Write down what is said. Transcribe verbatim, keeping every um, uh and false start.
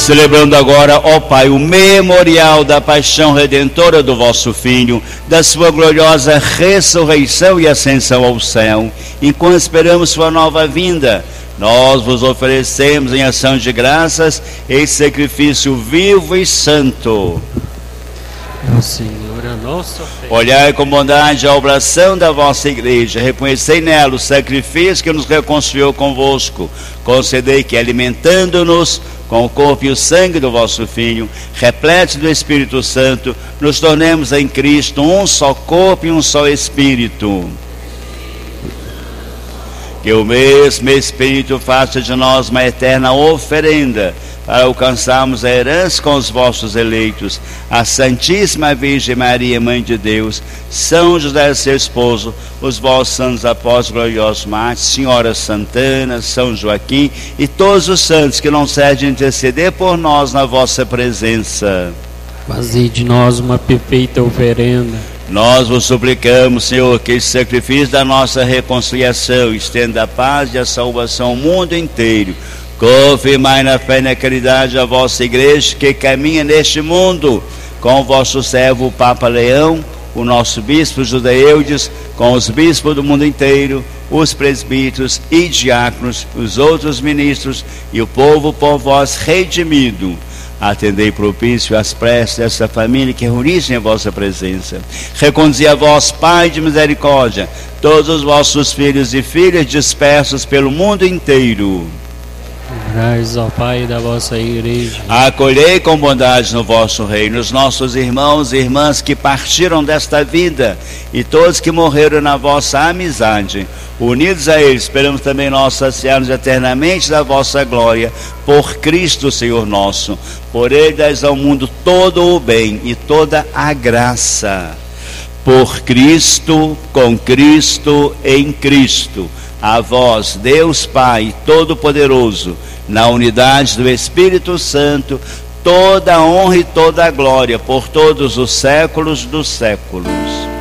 Celebrando agora, ó Pai, o memorial da paixão redentora do vosso Filho, da sua gloriosa ressurreição e ascensão ao céu, enquanto esperamos sua nova vinda, nós vos oferecemos em ação de graças esse sacrifício vivo e santo. Ó Senhor, a nossa fé. Olhai com bondade a oblação da vossa igreja, reconhecei nela o sacrifício que nos reconciliou convosco. Concedei que, alimentando-nos com o corpo e o sangue do vosso Filho, repleto do Espírito Santo, nos tornemos em Cristo um só corpo e um só Espírito. Que o mesmo Espírito faça de nós uma eterna oferenda, para alcançarmos a herança com os vossos eleitos, a Santíssima Virgem Maria, Mãe de Deus, São José, seu esposo, os vossos santos apóstolos gloriosos mártires, Senhora Santana, São Joaquim e todos os santos que não cedem interceder por nós na vossa presença. Fazei de nós uma perfeita oferenda. Nós vos suplicamos, Senhor, que esse sacrifício da nossa reconciliação estenda a paz e a salvação ao mundo inteiro. Confirmai na fé e na caridade a vossa igreja que caminha neste mundo, com o vosso servo o Papa Leão, o nosso bispo José Eudes, com os bispos do mundo inteiro, os presbíteros e diáconos, os outros ministros e o povo por vós redimido. Atendei propício às preces dessa família que reunissem a vossa presença. Reconduzi a vós, Pai de misericórdia, todos os vossos filhos e filhas dispersos pelo mundo inteiro. Orais ao Pai da vossa igreja. Acolhei com bondade no vosso reino os nossos irmãos e irmãs que partiram desta vida e todos que morreram na vossa amizade. Unidos a eles, esperamos também nós saciar-nos eternamente da vossa glória, por Cristo Senhor nosso. Por ele dais ao mundo todo o bem e toda a graça. Por Cristo, com Cristo, em Cristo. A vós, Deus Pai Todo-Poderoso, na unidade do Espírito Santo, toda a honra e toda a glória por todos os séculos dos séculos.